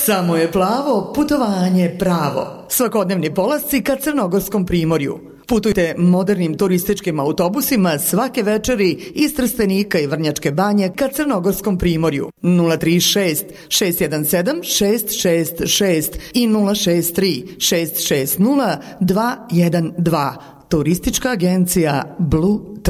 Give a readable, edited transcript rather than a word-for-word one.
Samo je plavo, putovanje pravo. Svakodnevni polasci ka Crnogorskom primorju. Putujte modernim turističkim autobusima svake večeri iz Trstenika i Vrnjačke Banje ka Crnogorskom primorju. 036 617 666 i 063 660 212. Turistička agencija Blue